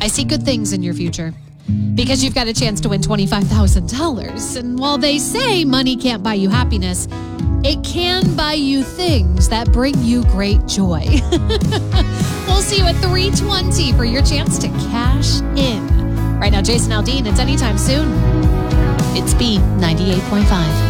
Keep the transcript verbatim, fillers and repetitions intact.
I see good things in your future because you've got a chance to win twenty-five thousand dollars. And while they say money can't buy you happiness, it can buy you things that bring you great joy. We'll see you at three twenty for your chance to cash in. Right now, Jason Aldean, it's anytime soon. It's B ninety-eight point five.